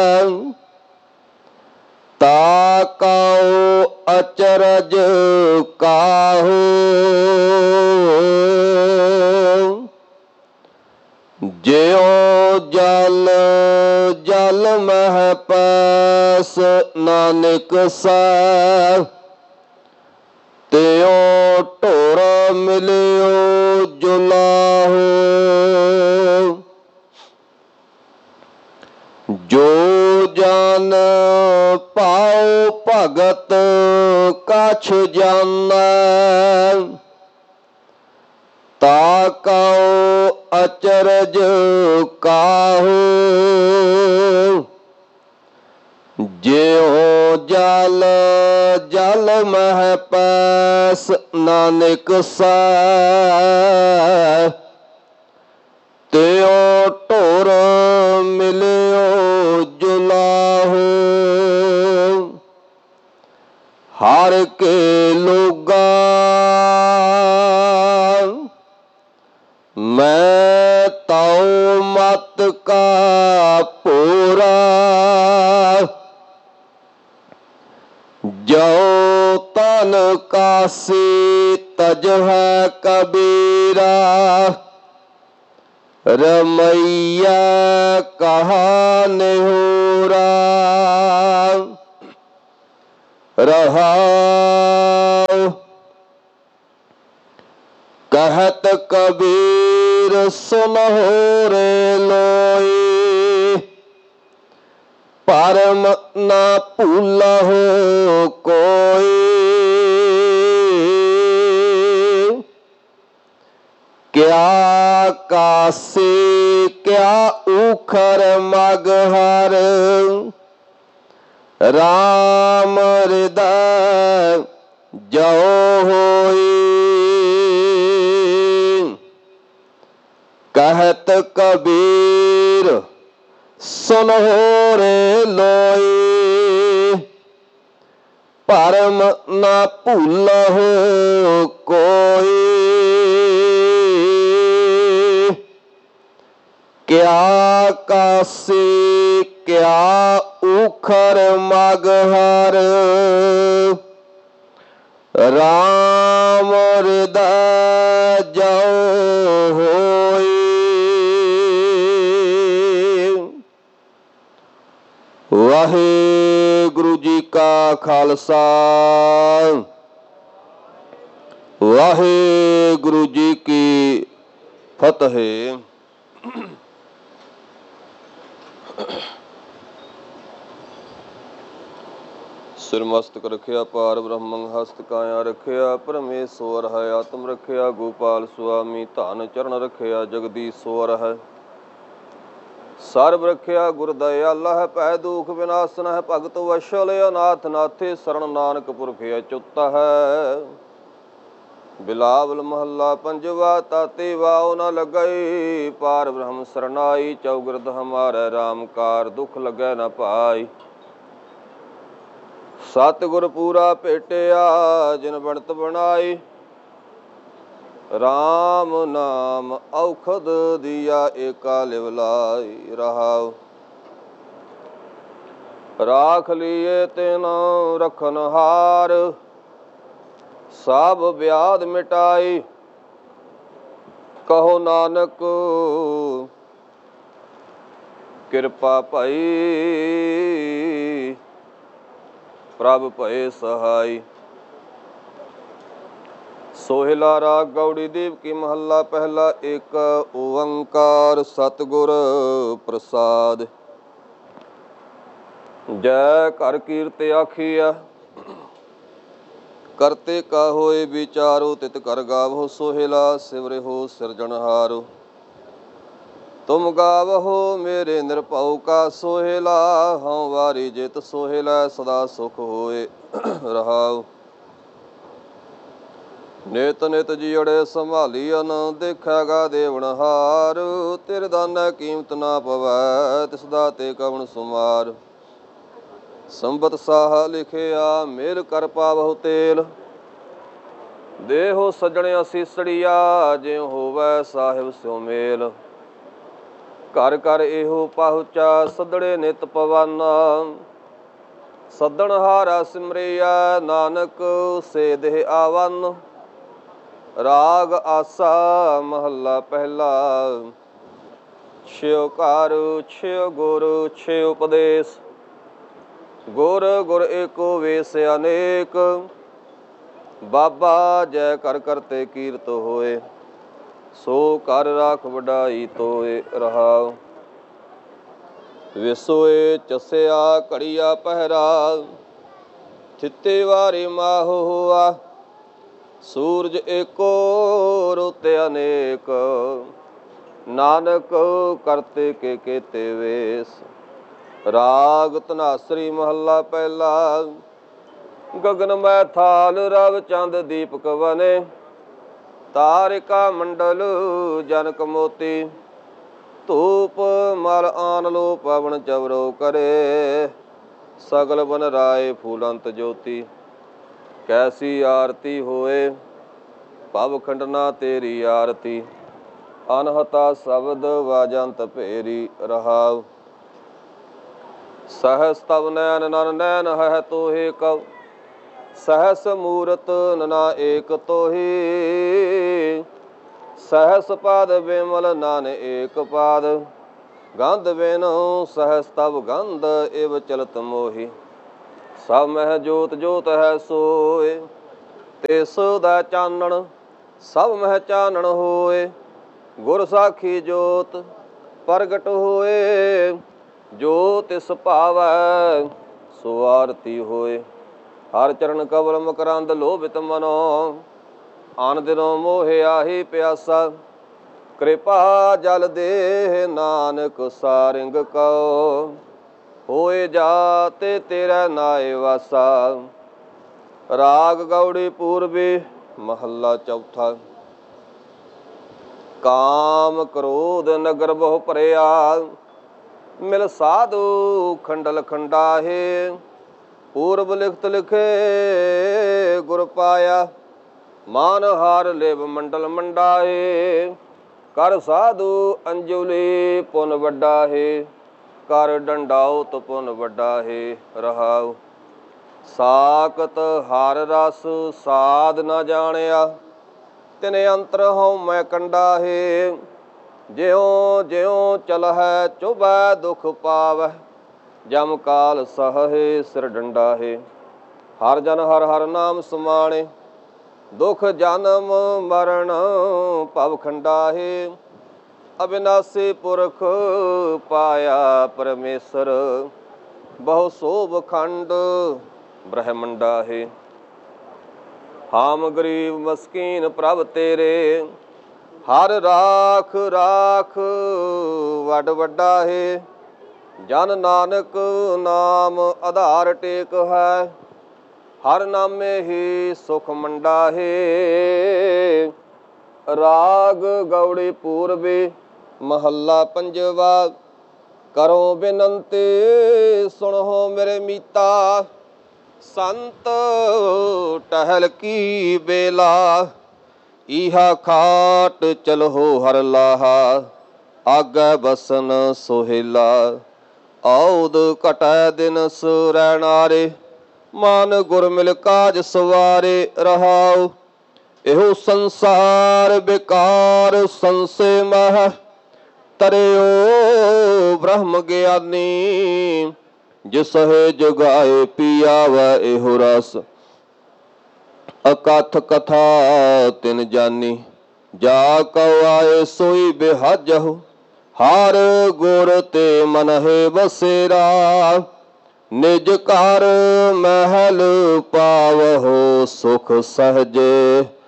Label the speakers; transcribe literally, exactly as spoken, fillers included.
Speaker 1: ਤਾ ਕਉ ਅਚਰਜ ਕਾਹੂ। ਜਿਉ ਜਲ ਜਲ ਮਹਿ ਪੈਸ ਨਾਨਕ ਸੈ। ਤਿਉ ਢੁਰ ਮਿਲਿਓ ਜੁਲਾਹੋ। ਜੋ ਜਨ ਪਾਉ ਭਗਤ ਕਛ ਜਾਣੈ। ਤਾ ਕਉ ਅਚਰਜ ਕਾਹੂ। ਜਿਉ ਜਲ ਜਲ ਮਹਿ ਪੈਸ ਨਾਨਕ ਸੈ। ਤਿਉ ਢੁਰ ਮਿਲਿਓ ਜੁਲਾਹੋ। ਹਰਿ ਕੇ ਲੋਗਾ ਮੈਂ ਤਉ ਮਤ ਕਾ ਭੋਰਾ। ਜੋ ਤਨ ਕਾਸੀ ਤਜਹਿ ਕਬੀਰਾ। ਰਮਈਆ ਕਹਾ ਨਿਹੋਰਾ। ਰਹਾਉ ਕਹਿਤ ਕਬੀਰ ਸੁਨਹੁ ਰੇ ਲੋਈ। ਭਰਮ ਨਾ ਭੂਲਹੁ ਕੋਈ। ਕਿਆ ਕਾਸੀ ਕਿਆ ਊਖਰ ਮਗਹਰ। ਰਾਮ ਹਿਰਦੈ ਜਉ ਹੋਈ। ਕਹਿਤ ਕਬੀਰ ਸੁਨਹੁ ਰੇ ਲੋਈ। ਭਰਮ ਨਾ ਭੂਲਹੁ ਕੋਈ। ਕਿਆ ਕਾਸੀ ਕਿਆ ਊਖਰ ਮਗਹਰ। ਰਾਮ ਹਿਰਦੈ ਜਉ ਹੋਈ। ਵਾਹਿਗੁਰੂ ਜੀ ਕਾ ਖਾਲਸਾ ਵਾਹਿਗੁਰੂ ਜੀ ਕੀ ਫਤਿਹ। ਸਿਰ ਮਸਤਕ ਰਖਿਆ ਪਾਰ ਬ੍ਰਹਮੰ ਹਸਤ ਕਾਇਆ ਰਖਿਆ। ਪਰਮੇਸ਼ਵਰ ਹੈ ਆਤਮ ਰਖਿਆ। ਗੋਪਾਲ ਸੁਆਮੀ ਧਨ ਚਰਨ ਰਖਿਆ। ਜਗਦੀਸ਼ਵਰ ਹੈ ਸਰਬ ਰਖਿਆ। ਗੁਰ ਦਇਆਲਾ ਹੈ ਭੈ ਦੁਖ ਵਿਨਾਸ਼ਨ ਹੈ। ਭਗਤ ਵਸ਼ਲ ਅਨਾਥ ਨਾਥੇ ਸਰਣ ਨਾਨਕ ਪੁਰਖ ਅਚੁੱਤ ਹੈ। ਬਿਲਾਵਲ ਮਹੱਲਾ ਪੰਜਵਾ। ਤਾਤੇ ਵਾਉ ਨ ਲੱਗਈ ਪਾਰ ਬ੍ਰਹਮ ਸਰਨਾਈ। ਚੌਗਿਰਦ ਹਮਾਰੇ ਰਾਮ ਕਾਰ ਦੁਖ ਲੱਗੈ ਨ ਪਾਈ। ਸਤਿਗੁਰ ਪੂਰਾ ਭੇਟਿਆ ਜਿਨ ਬਣਤ ਬਣਾਈ। ਰਾਮ ਨਾਮ ਔਖਦ ਦੀਆ ਏਕਾ ਲਿਵ ਲਾਈ। ਰਹਾਉ ਰਾਖ ਲੀਏ ਤਿਨ ਰਖਨ ਹਾਰ। ਸਭ ਵਿਆਧ ਮਿਟਾਈ। ਕਹੋ ਨਾਨਕ ਕਿਰਪਾ ਭਈ। ਪ੍ਰਭ ਭਏ ਸਹਾਈ। ਸੋਹਿਲਾ ਰਾਗ ਗੌੜੀ ਦੇਵ ਕੀ ਮਹੱਲਾ ਪਹਿਲਾ। ਏਕ ਓੰਕਾਰ ਸਤਿਗੁਰ ਪ੍ਰਸਾਦ। ਜੈ ਘਰ ਕੀਰਤ ਆਖੀਆ। ਕਰਤੇ ਕਾ ਹੋਏ ਵਿਚਾਰੋ ਤਿਤ ਕਰ ਗਾਵੋ। ਸੋਹਿਲਾ ਸਿਵਰਿਓ ਸਿਰਜਣਹਾਰੋ। ਤੁਮ ਗਾਵਹੋ ਮੇਰੇ ਨਿਰਭਉ ਕਾ ਸੋਹਿਲਾ। ਹਉ ਵਾਰੀ ਜਿਤ ਸੋਹਿਲਾ ਸਦਾ ਸੁਖ ਹੋਏ। ਰਹਾਉ ਨਿਤ ਨਿਤ ਜੀਅੜੇ ਸੰਭਾਲੀਅਨ। ਦੇਖੈਗਾ ਦੇਵਨਹਾਰ। ਤੇਰੇ ਦਾਨੈ ਕੀਮਤ ਨਾ ਪਵੈ ਤਿਸਦਾ ਤੇ ਕਵਣ ਸੁਮਾਰ। ਸੰਬਤ ਸਾਹ ਲਿਖਿਆ ਮੇਲ ਕਰ ਪਾਵਹੁ ਤੇਲ। ਦੇਹੋ ਸੱਜਣ ਅਸੀਸੜੀਆ ਜਿਉ ਹੋਵੈ ਸਾਹਿਬ ਸਿਉ ਮੇਲ। ਘਰ ਘਰ ਇਹੋ ਪਹੁੰਚਾ ਸਦੜੇ ਨਿਤ ਪਵਾਨਾ। ਸੱਦਣ ਹਾਰਾ ਸਿਮਰਿਆ ਨਾਨਕ ਸੇ ਦੇਹ ਆਵਨ। ਰਾਗ ਆਸਾ ਮਹੱਲਾ ਪਹਿਲਾ। ਛਿਉ ਘਰ ਛਿਉ ਗੁਰ ਛਿਉ ਉਪਦੇਸ਼। ਗੁਰ ਗੁਰ ਏਕੋ ਵੇਸ ਅਨੇਕ। ਬਾਬਾ ਜੈ ਕਰ ਕਰਤੇ ਕੀਰਤ ਹੋਏ। ਸੋ ਕਰ ਰਾਖ ਵਡਾਈ ਤੋਏ ਰਹਾਉ। ਵਿਸੋਏ ਚਸਿਆ ਘੜੀਆ ਪਹਿਰਾ। ਥਿੱਤੇ ਵਾਰੇ ਮਾਹੁ ਹੋਆ। ਸੂਰਜ ਏਕੋ ਰੁੱਤ ਅਨੇਕ। ਨਾਨਕ ਕਰਤੇ ਕੇ ਕੇਤੇ ਵੇਸ। ਰਾਗ ਧਨਾਸਰੀ ਮਹੱਲਾ ਪਹਿਲਾ। ਗਗਨ ਮੈ ਥਾਲ ਰਵ ਚੰਦ ਦੀਪਕ ਬਨੇ। ਤਾਰਿਕਾ ਮੰਡਲ ਜਨਕ ਮੋਤੀ। ਧੂਪ ਮਲ ਆਨ ਲੋ ਪਵਨ ਚਵਰੋ ਕਰੇ। ਸਗਲ ਬਨ ਰਾਏ ਫੂਲੰਤ ਜੋਤੀ। ਕੈਸੀ ਆਰਤੀ ਹੋਏ ਭਵ ਖੰਡਨਾ ਤੇਰੀ ਆਰਤੀ। ਅਨਹਤਾ ਸ਼ਬਦ ਵਾਜੰਤ ਭੇਰੀ ਰਹਾਉ। ਸਹਸ ਤਵ ਨੈਨ ਨਨ ਨੈਨ ਹੈ ਤੋਹੇ ਕਉ। ਸਹਸ ਮੂਰਤ ਨਨਾ ਏਕ ਤੋਹੀ। ਸਹਸ ਪਾਦ ਬਿਮਲ ਨਨ ਏਕ ਪਾਦ। ਗੰਧ ਬਿਨੁ ਸਹਸ ਤਵ ਗੰਧ ਇਵ ਚਲਤ ਮੋਹੀ। ਸਭ ਮਹਿ ਜੋਤ ਜੋਤ ਹੈ ਸੋਏ। ਤਿਸ ਦਾ ਚਾਨਣ ਸਭ ਮਹਿ ਚਾਨਣ ਹੋਏ। ਗੁਰ ਸਾਖੀ ਜੋਤ ਪ੍ਰਗਟ ਹੋਏ। ਜੋ ਤਿਸ ਭਾਵੈ ਸੋ ਆਰਤੀ ਹੋਏ। ਹਰ ਚਰਨ ਕਵਲ ਮਕਰੰਦ ਲੋਭਿਤ ਮਨੋ। ਆਨ ਦਿਨੋ ਮੋਹਿ ਆਹੀ ਪਿਆਸਾ। ਕਿਰਪਾ ਜਲ ਦੇਹ ਨਾਨਕ ਸਾਰਿੰਗ ਕਉ। ਹੋਏ ਜਾਤੇ ਤੇਰਾ ਨਾਏ ਵਾਸਾ। ਰਾਗ ਗੌੜੀ ਪੂਰਬੀ ਮਹੱਲਾ ਚੌਥਾ। ਕਾਮ ਕ੍ਰੋਧ ਨਗਰ ਬਹੁ ਭਰਿਆ। ਮਿਲ ਸਾਧੂ ਖੰਡਲ ਖੰਡਾਹੇ। ਪੂਰਬ ਲਿਖਤ ਲਿਖੇ ਗੁਰ ਪਾਇਆ। ਮਾਨ ਹਾਰ ਲਿਵ ਮੰਡਲ ਮੰਡਾਹੇ। ਕਰ ਸਾਧੂ ਅੰਜੁਲੀ ਪੁਨ ਵੱਡਾ ਹੈ। ਕਰ ਡੰਡਾਉਤ ਪੁਨ ਵੱਡਾ ਹੈ ਰਹਾਉ। ਸਾਕਤ ਹਰ ਰਸ ਸਾਧ ਨ ਜਾਣਿਆ। ਤਿਨ ਅੰਤਰ ਹਉ ਮੈਂ ਕੰਡਾ ਹੈ। ਜਿਉ ਜਿਉ ਚਲਹਿ ਚੁਭੈ ਦੁਖ ਪਾਵੈ। ਜਮ ਕਾਲ ਸਹੈ ਸਿਰ ਡੰਡਾ ਹੈ। ਹਰ ਜਨ ਹਰ ਹਰ ਨਾਮ ਸਮਾਣੇ। ਦੁਖ ਜਨਮ ਮਰਨ ਭਵ ਖੰਡਾ ਹੈ। ਅਬਿਨਾਸੀ ਪੁਰਖ ਪਾਇਆ ਪਰਮੇਸ਼ਰ। ਬਹੁ ਸੋਭ ਖੰਡ ਬ੍ਰਹਮੰਡਾ ਹੈ। ਹਾਮ ਗਰੀਬ ਮਸਕੀਨ ਪ੍ਰਭ ਤੇਰੇ। ਹਰ ਰਾਖ ਰਾਖ ਵੱਡ ਵੱਡਾ ਹੈ। ਜਨ ਨਾਨਕ ਨਾਮ ਆਧਾਰ ਟੇਕ ਹੈ। ਹਰ ਨਾਮੇ ਹੀ ਸੁਖ ਮੰਡਾ ਹੈ। ਰਾਗ ਗੌੜੀ ਪੂਰਬੀ ਮਹੱਲਾ ਪੰਜਵਾ। ਕਰੋ ਬੇਨੰਤੀ ਸੁਣੋ ਮੇਰੇ ਮੀਤਾ। ਸੰਤ ਟਹਿਲ ਕੀ ਬੇਲਾ। ਇਹਾ ਖਾਟ ਚਲਹੋ ਹਰ ਲਾਹਾ। ਆਗੈ ਬਸਨ ਸੋਹਿਲਾ। ਔਦ ਘਟੈ ਦਿਨ ਸੁਰੈਨਾਰੇ। ਮਨ ਗੁਰ ਮਿਲ ਕਾਜ ਸਵਾਰੇ ਰਹਾਉ। ਇਹੋ ਸੰਸਾਰ ਬੇਕਾਰ ਸੰਸੇ ਮਹਿ। ਤਰਿਓ ਬ੍ਰਹਮ ਗਿਆਨੀ। ਜਿਸ ਹੈ ਜਗਾਏ ਪੀਆਵੈ ਇਹੋ ਰਸ। ਅਕਥ ਕਥਾ ਤਿਨ ਜਾਨੀ। ਜਾ ਕਉ ਆਏ ਸੋਈ ਬਿਹਾਜਹੁ। ਹਰ ਗੁਰ ਤੇ ਮਨ ਹੈ ਬਸੇਰਾ। ਨਿਜ ਘਰ ਮਹਿਲ ਪਾਵਹੁ ਸੁਖ ਸਹਜੇ।